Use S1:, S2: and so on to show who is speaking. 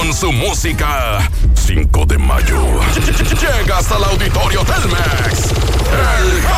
S1: con su música. 5 de mayo. Llega hasta el Auditorio Telmex. El